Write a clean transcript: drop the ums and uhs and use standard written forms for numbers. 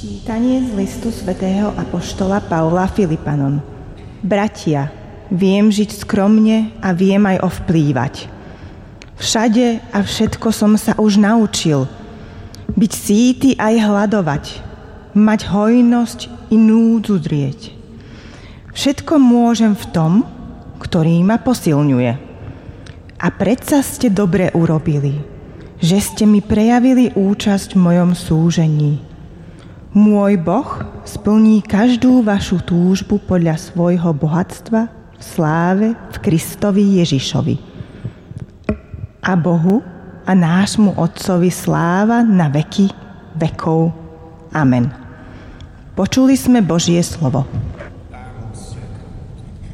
Čítanie z listu svätého apoštola Pavla Filipanom. Bratia, viem žiť skromne a viem aj ovplývať. Všade a všetko som sa už naučil. Byť sýty aj hladovať. Mať hojnosť i núdzu drieť. Všetko môžem v tom, ktorý ma posilňuje. A predsa ste dobre urobili, že ste mi prejavili účasť v mojom súžení. Môj Boh splní každú vašu túžbu podľa svojho bohatstva v sláve v Kristovi Ježišovi. A Bohu a nášmu Otcovi sláva na veky vekov. Amen. Počuli sme Božie slovo.